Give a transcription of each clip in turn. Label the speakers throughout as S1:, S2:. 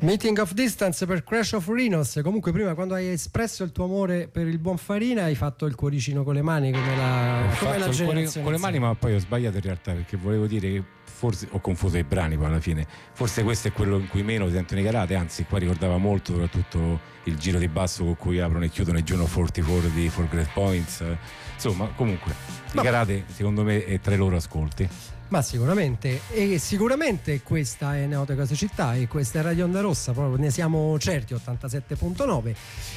S1: Meeting of Distance per Crash of Rhinos. Comunque prima, quando hai espresso il tuo amore per il buon Farina, hai fatto il cuoricino con le mani come la generazione
S2: con le mani, ma poi ho sbagliato in realtà, perché volevo dire che forse ho confuso i brani. Poi alla fine forse questo è quello in cui meno sento i Karate, anzi qua ricordava molto soprattutto il giro di basso con cui aprono e chiudono il giorno 44 di For Great Points. Insomma, comunque i Karate secondo me è tra i loro ascolti.
S1: Ma sicuramente, e sicuramente questa è Neote Cose Città e questa è Radio Onda Rossa, proprio ne siamo certi, 87.9,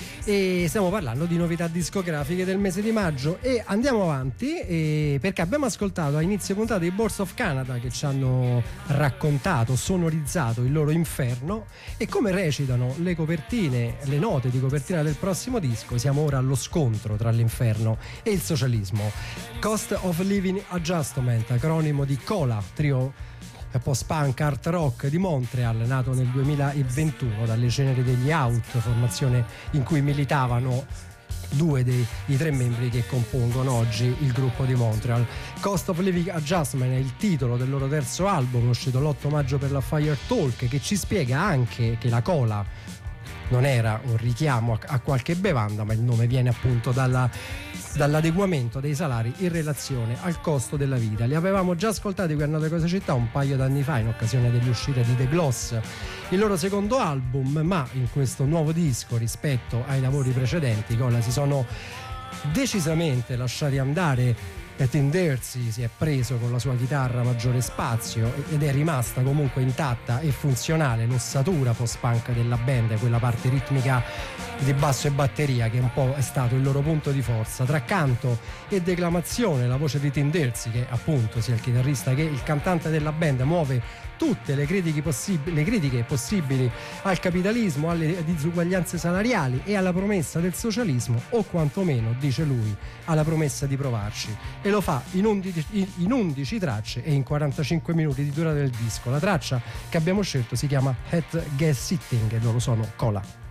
S1: e stiamo parlando di novità discografiche del mese di maggio. E andiamo avanti perché abbiamo ascoltato a inizio puntata i Boards of Canada, che ci hanno raccontato, sonorizzato il loro inferno e come recitano le copertine, le note di copertina del prossimo disco. Siamo ora allo scontro tra l'inferno e il socialismo. Cost of Living Adjustment, acronimo di COLA, trio post-punk art rock di Montreal, nato nel 2021 dalle ceneri degli Out, formazione in cui militavano due dei tre membri che compongono oggi il gruppo di Montreal. Cost of Living Adjustment è il titolo del loro terzo album, uscito l'8 maggio per la Fire Talk, che ci spiega anche che la cola non era un richiamo a qualche bevanda, ma il nome viene appunto dall'adeguamento dei salari in relazione al costo della vita. Li avevamo già ascoltati qui a Note Cose Città un paio d'anni fa in occasione dell'uscita di The Gloss, il loro secondo album, ma in questo nuovo disco, rispetto ai lavori precedenti, Cola si sono decisamente lasciati andare. Tim Dersey si è preso con la sua chitarra maggiore spazio ed è rimasta comunque intatta e funzionale l'ossatura post-punk della band, quella parte ritmica di basso e batteria che un po' è stato il loro punto di forza. Tra canto e declamazione, la voce di Tim Dersey, che appunto sia il chitarrista che il cantante della band, muove tutte le critiche possibili al capitalismo, alle disuguaglianze salariali e alla promessa del socialismo, o quantomeno, dice lui, alla promessa di provarci. E lo fa in 11 tracce e in 45 minuti di durata del disco. La traccia che abbiamo scelto si chiama Head Gas Sitting e loro sono Cola.